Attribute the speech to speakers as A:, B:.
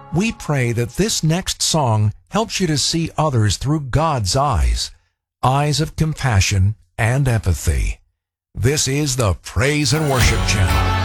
A: We pray that this next song helps you to see others through God's eyes of compassion and empathy. This is the Praise and Worship Channel.